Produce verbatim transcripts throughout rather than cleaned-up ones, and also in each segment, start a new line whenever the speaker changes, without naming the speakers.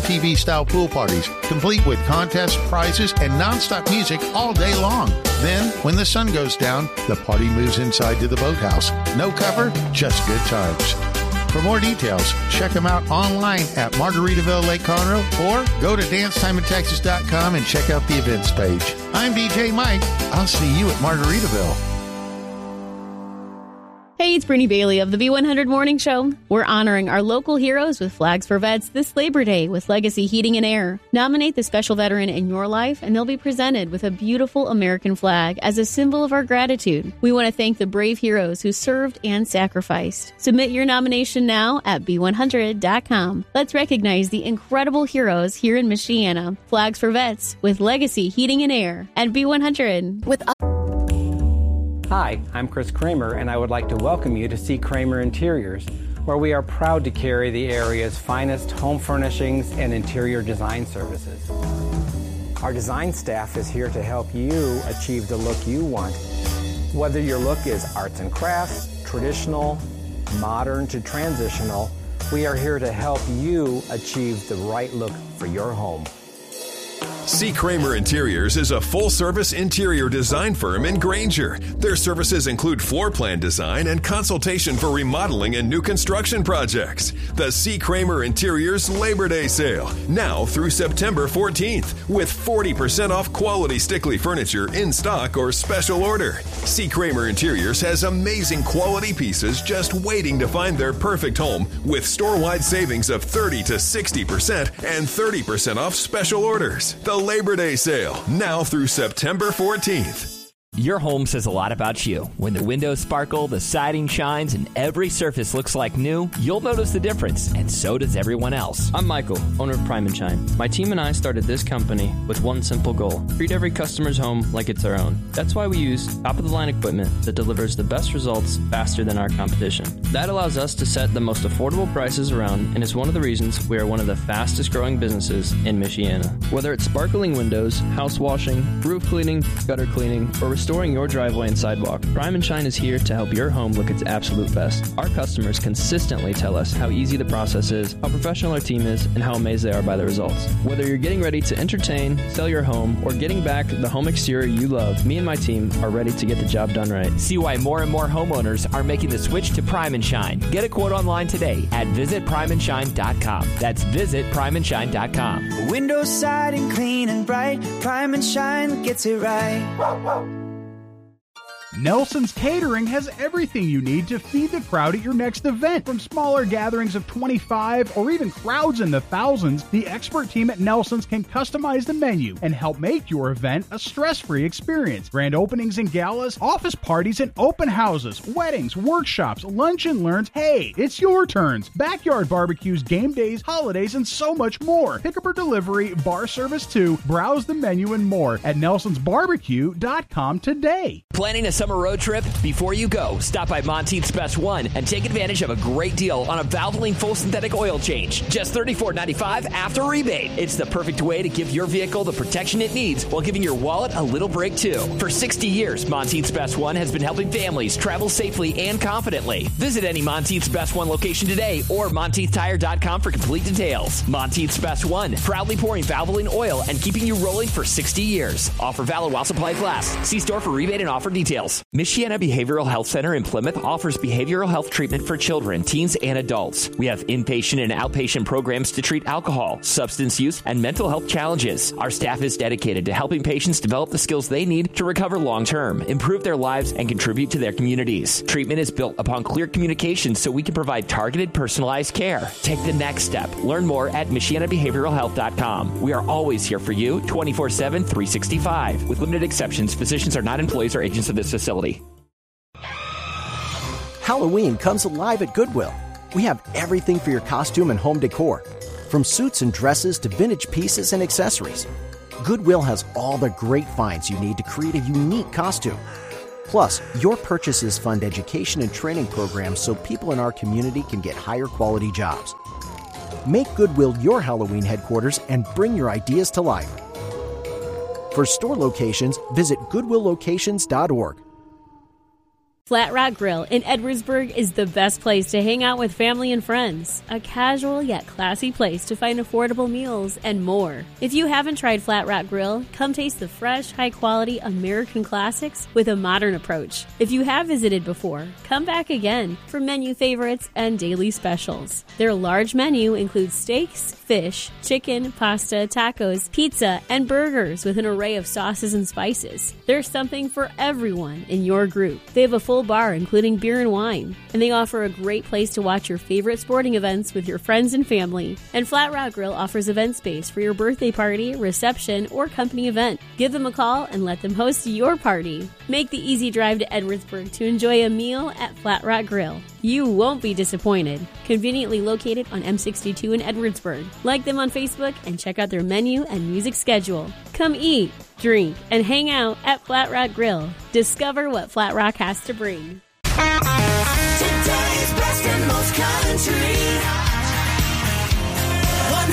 T V-style pool parties, complete with contests, prizes, and nonstop music all day long. Then, when the sun goes down, the party moves inside to the boathouse. No cover, just good times. For more details, check them out online at Margaritaville Lake Conroe or go to dance time in texas dot com and check out the events page. I'm D J Mike. I'll see you at Margaritaville.
Hey, it's Brittany Bailey of the B one hundred Morning Show. We're honoring our local heroes with Flags for Vets this Labor Day with Legacy Heating and Air. Nominate the special veteran in your life, and they'll be presented with a beautiful American flag as a symbol of our gratitude. We want to thank the brave heroes who served and sacrificed. Submit your nomination now at B one hundred dot com. Let's recognize the incredible heroes here in Michiana. Flags for Vets with Legacy Heating and Air at B one hundred. With
Hi, I'm Chris Kramer, and I would like to welcome you to C. Kramer Interiors, where we are proud to carry the area's finest home furnishings and interior design services. Our design staff is here to help you achieve the look you want. Whether your look is arts and crafts, traditional, modern to transitional, we are here to help you achieve the right look for your home.
C. Kramer Interiors is a full-service interior design firm in Granger. Their services include floor plan design and consultation for remodeling and new construction projects. The C. Kramer Interiors Labor Day Sale, now through September fourteenth, with forty percent off quality Stickley furniture in stock or special order. C. Kramer Interiors has amazing quality pieces just waiting to find their perfect home, with store-wide savings of thirty to sixty percent and thirty percent off special orders. The Labor Day Sale, now through September fourteenth.
Your home says a lot about you. When the windows sparkle, the siding shines, and every surface looks like new, you'll notice the difference, and so does everyone else.
I'm Michael, owner of Prime and Shine. My team and I started this company with one simple goal: treat every customer's home like it's our own. That's why we use top-of-the-line equipment that delivers the best results faster than our competition. That allows us to set the most affordable prices around, and is one of the reasons we are one of the fastest-growing businesses in Michiana. Whether it's sparkling windows, house washing, roof cleaning, gutter cleaning, or restoring your driveway and sidewalk, Prime and Shine is here to help your home look its absolute best. Our customers consistently tell us how easy the process is, how professional our team is, and how amazed they are by the results. Whether you're getting ready to entertain, sell your home, or getting back the home exterior you love, me and my team are ready to get the job done right.
See why more and more homeowners are making the switch to Prime and Shine. Get a quote online today at visit prime and shine dot com. That's visit prime and shine dot com.
Windows, siding, clean and bright. Prime and Shine gets it right.
Nelson's Catering has everything you need to feed the crowd at your next event. From smaller gatherings of twenty-five or even crowds in the thousands, the expert team at Nelson's can customize the menu and help make your event a stress-free experience. Grand openings and galas, office parties and open houses, weddings, workshops, lunch and learns. Hey, it's your turns. Backyard barbecues, game days, holidays, and so much more. Pickup or delivery, bar service too. Browse the menu and more at nelsons barbecue dot com today.
Planning a summer road trip? Before you go, stop by Monteith's Best One and take advantage of a great deal on a Valvoline full synthetic oil change. Just thirty-four ninety-five after rebate. It's the perfect way to give your vehicle the protection it needs while giving your wallet a little break too. For sixty years, Monteith's Best One has been helping families travel safely and confidently. Visit any Monteith's Best One location today or monteith tire dot com for complete details. Monteith's Best One, proudly pouring Valvoline oil and keeping you rolling for sixty years. Offer valid while supplies last. See store for rebate and offer details. Michiana Behavioral Health Center in Plymouth offers behavioral health treatment for children, teens, and adults. We have inpatient and outpatient programs to treat alcohol, substance use, and mental health challenges. Our staff is dedicated to helping patients develop the skills they need to recover long-term, improve their lives, and contribute to their communities. Treatment is built upon clear communication so we can provide targeted, personalized care. Take the next step. Learn more at michiana behavioral health dot com. We are always here for you, twenty-four seven, three sixty-five. With limited exceptions, physicians are not employees or agents of this facility.
Halloween comes alive at Goodwill. We have everything for your costume and home decor, from suits and dresses to vintage pieces and accessories. Goodwill has all the great finds you need to create a unique costume. Plus, your purchases fund education and training programs so people in our community can get higher quality jobs. Make Goodwill your Halloween headquarters and bring your ideas to life. For store locations, visit goodwill locations dot org.
Flat Rock Grill in Edwardsburg is the best place to hang out with family and friends. A casual yet classy place to find affordable meals and more. If you haven't tried Flat Rock Grill, come taste the fresh, high-quality American classics with a modern approach. If you have visited before, come back again for menu favorites and daily specials. Their large menu includes steaks, fish, chicken, pasta, tacos, pizza, and burgers with an array of sauces and spices. There's something for everyone in your group. They have a full bar including beer and wine, and they offer a great place to watch your favorite sporting events with your friends and family. And Flat Rock Grill offers event space for your birthday party, reception, or company event. Give them a call and let them host your party. Make the easy drive to Edwardsburg to enjoy a meal at Flat Rock Grill. You won't be disappointed. Conveniently located on M sixty-two in Edwardsburg. Like them on Facebook and check out their menu and music schedule. Come eat, drink, and hang out at Flat Rock Grill. Discover what Flat Rock has to bring.
Today's best and most country. one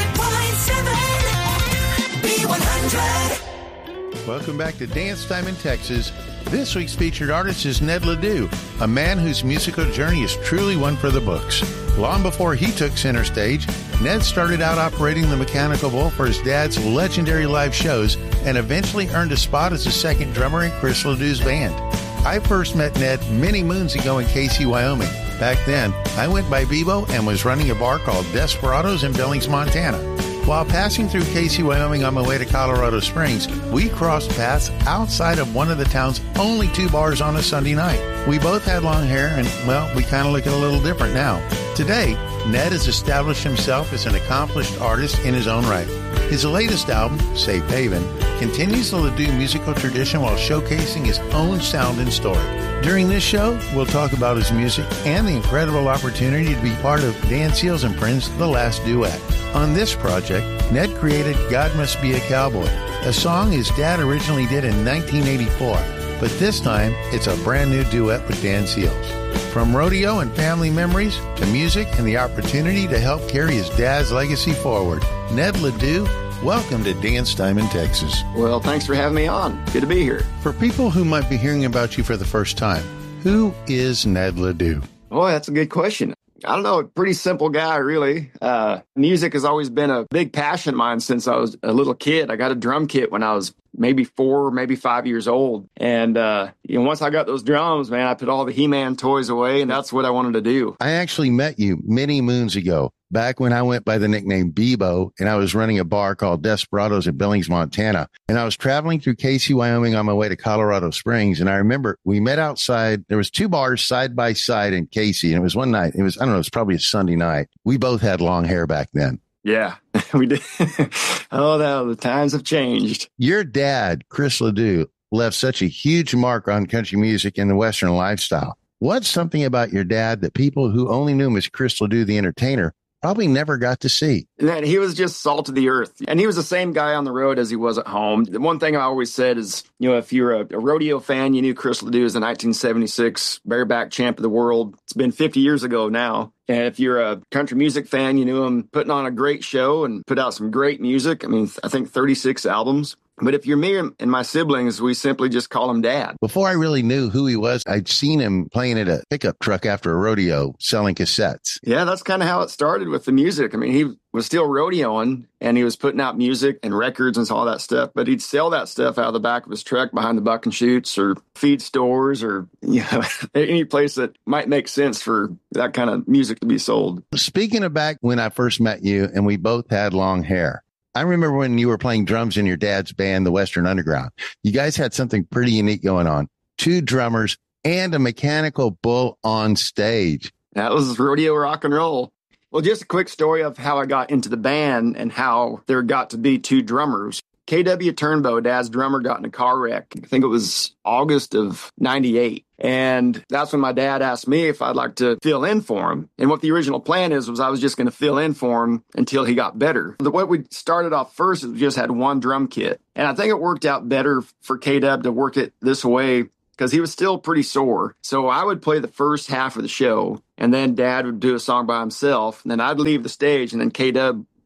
hundred point seven B one hundred.
Welcome back to Dance Time in Texas. This week's featured artist is Ned Ledoux, a man whose musical journey is truly one for the books. Long before he took center stage, Ned started out operating the mechanical bull for his dad's legendary live shows and eventually earned a spot as a second drummer in Chris Ledoux's band. I first met Ned many moons ago in Casey, Wyoming. Back then, I went by Bebo and was running a bar called Desperados in Billings, Montana. While passing through Casey, Wyoming on my way to Colorado Springs, we crossed paths outside of one of the town's only two bars on a Sunday night. We both had long hair and, well, we kind of look a little different now. Today, Ned has established himself as an accomplished artist in his own right. His latest album, Safe Haven, continues the Ledoux musical tradition while showcasing his own sound and story. During this show, we'll talk about his music and the incredible opportunity to be part of Dan Seals and Friends' The Last Duet. On this project, Ned created God Must Be a Cowboy, a song his dad originally did in nineteen eighty-four, but this time it's a brand new duet with Dan Seals. From rodeo and family memories to music and the opportunity to help carry his dad's legacy forward, Ned Ledoux, welcome to Dance Time in Texas.
Well, thanks for having me on. Good to be here.
For people who might be hearing about you for the first time, who is Ned Ledoux?
Boy, that's a good question. I don't know, a pretty simple guy, really. Uh, music has always been a big passion of mine since I was a little kid. I got a drum kit when I was maybe four, maybe five years old. And uh, you know, once I got those drums, man, I put all the He-Man toys away, and that's what I wanted to do.
I actually met you many moons ago, back when I went by the nickname Bebo, and I was running a bar called Desperados in Billings, Montana. And I was traveling through Casey, Wyoming on my way to Colorado Springs. And I remember we met outside. There was two bars side by side in Casey. And it was one night. It was, I don't know, it was probably a Sunday night. We both had long hair back then.
Yeah, we did. Oh, no, the times have changed.
Your dad, Chris Ledoux, left such a huge mark on country music and the Western lifestyle. What's something about your dad that people who only knew him as Chris Ledoux, the entertainer, probably never got to see?
And he was just salt of the earth. And he was the same guy on the road as he was at home. The one thing I always said is, you know, if you're a, a rodeo fan, you knew Chris Ledoux as the nineteen seventy-six bareback champ of the world. It's been fifty years ago now. And if you're a country music fan, you knew him putting on a great show and put out some great music. I mean, I think thirty-six albums. But if you're me and my siblings, we simply just call him Dad.
Before I really knew who he was, I'd seen him playing at a pickup truck after a rodeo selling cassettes.
Yeah, that's kind of how it started with the music. I mean, he was still rodeoing and he was putting out music and records and all that stuff, but he'd sell that stuff out of the back of his truck behind the buck and shoots or feed stores or, you know, any place that might make sense for that kind of music to be sold.
Speaking of back when I first met you and we both had long hair, I remember when you were playing drums in your dad's band, the Western Underground. You guys had something pretty unique going on. Two drummers and a mechanical bull on stage.
That was rodeo rock and roll. Well, just a quick story of how I got into the band and how there got to be two drummers. K W Turnbow, Dad's drummer, got in a car wreck. I think it was August of ninety-eight. And that's when my dad asked me if I'd like to fill in for him. And what the original plan is was I was just going to fill in for him until he got better. The way we started off first is we just had one drum kit. And I think it worked out better for K-Dub to work it this way because he was still pretty sore. So I would play the first half of the show, and then Dad would do a song by himself. And then I'd leave the stage, and then K-Dub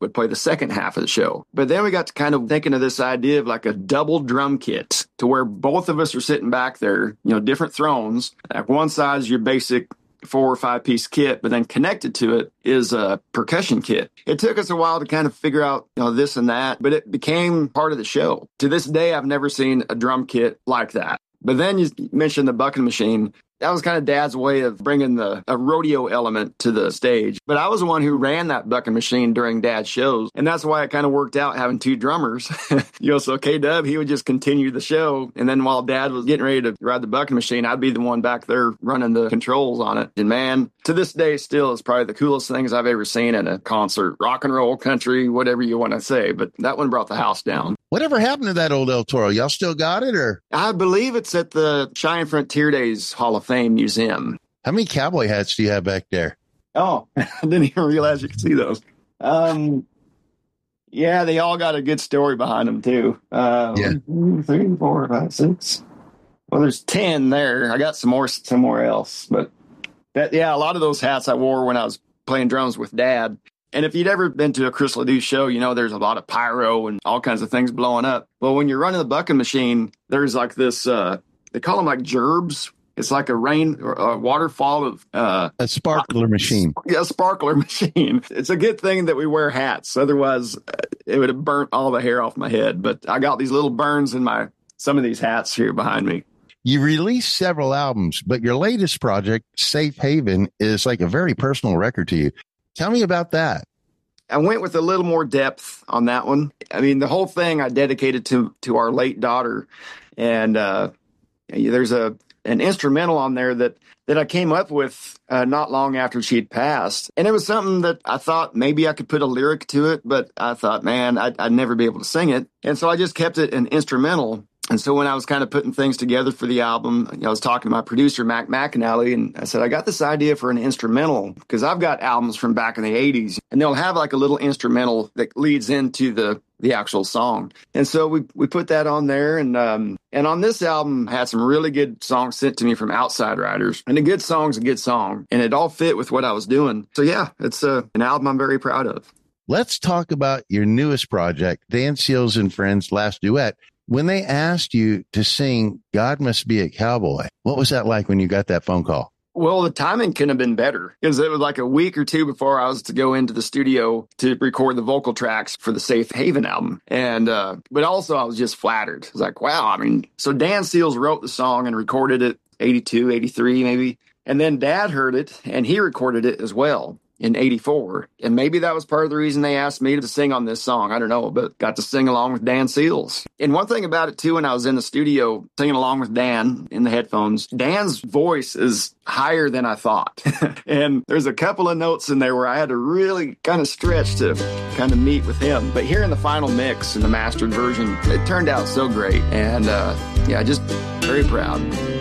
would play the second half of the show. But then we got to kind of thinking of this idea of like a double drum kit to where both of us are sitting back there, you know, different thrones. Like one side is your basic four or five piece kit, but then connected to it is a percussion kit. It took us a while to kind of figure out, you know, this and that, but it became part of the show. To this day, I've never seen a drum kit like that. But then you mentioned the bucking machine. That was kind of Dad's way of bringing the a rodeo element to the stage. But I was the one who ran that bucking machine during Dad's shows. And that's why it kind of worked out having two drummers. you know, so K-Dub, he would just continue the show. And then while Dad was getting ready to ride the bucking machine, I'd be the one back there running the controls on it. And man, to this day still is probably the coolest things I've ever seen in a concert. Rock and roll, country, whatever you want to say. But that one brought the house down.
Whatever happened to that old El Toro? Y'all still got it, or?
I believe it's at the Cheyenne Frontier Days Hall of Fame Museum.
How many cowboy hats do you have back there?
Oh, I didn't even realize you could see those. Um, yeah, they all got a good story behind them, too. Uh, yeah. One, three, four, five, six. Well, there's ten there. I got some more somewhere else. But, that, yeah, a lot of those hats I wore when I was playing drums with Dad. And if you'd ever been to a Chris Ledoux show, you know there's a lot of pyro and all kinds of things blowing up. Well, when you're running the bucking machine, there's like this, uh, they call them like gerbs. It's like a rain or a waterfall of... Uh,
a sparkler machine.
Yeah, a sparkler machine. It's a good thing that we wear hats. Otherwise, it would have burnt all the hair off my head. But I got these little burns in my some of these hats here behind me.
You released several albums, but your latest project, Safe Haven, is like a very personal record to you. Tell me about that.
I went with a little more depth on that one. I mean, the whole thing I dedicated to to our late daughter. And uh, there's a an instrumental on there that, that I came up with uh, not long after she'd passed. And it was something that I thought maybe I could put a lyric to it, but I thought, man, I'd, I'd never be able to sing it. And so I just kept it an instrumental. And so when I was kind of putting things together for the album, you know, I was talking to my producer, Mac McAnally, and I said, I got this idea for an instrumental because I've got albums from back in the eighties, and they'll have like a little instrumental that leads into the the actual song. And so we we put that on there. And um, and on this album, I had some really good songs sent to me from outside writers. And a good song's a good song. And it all fit with what I was doing. So, yeah, it's uh, an album I'm very proud of.
Let's talk about your newest project, Dan Seals and Friends' last duet. When they asked you to sing God Must Be a Cowboy, what was that like when you got that phone call?
Well, the timing couldn't have been better because it was like a week or two before I was to go into the studio to record the vocal tracks for the Safe Haven album. And, uh, but also I was just flattered. I was like, wow. I mean, so Dan Seals wrote the song and recorded it eighty-two, eighty-three maybe. And then Dad heard it and he recorded it as well in eighty-four. And maybe that was part of the reason they asked me to sing on this song. I don't know, but got to sing along with Dan Seals. And one thing about it, too, when I was in the studio singing along with Dan in the headphones, Dan's voice is higher than I thought. And there's a couple of notes in there where I had to really kind of stretch to kind of meet with him. But here in the final mix, in the mastered version, it turned out so great. And, uh, yeah, just very proud.